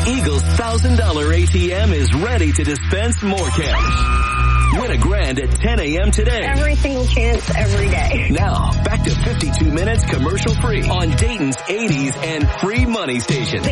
Eagle's $1,000 ATM is ready to dispense more cash. Win $1,000 at 10 a.m. today. Every single chance, every day. Now, back to 52 minutes commercial free on Dayton's 80s and free money station.